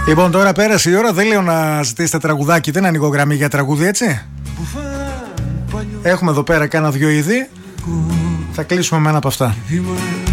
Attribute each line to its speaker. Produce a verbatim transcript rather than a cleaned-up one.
Speaker 1: Λοιπόν, τώρα πέρασε η ώρα. Δεν λέω να ζητήσετε τραγουδάκι. Δεν ανοίγω γραμμή για τραγούδι, έτσι. Έχουμε εδώ πέρα κάνα δυο είδη. Θα κλείσουμε με ένα από αυτά.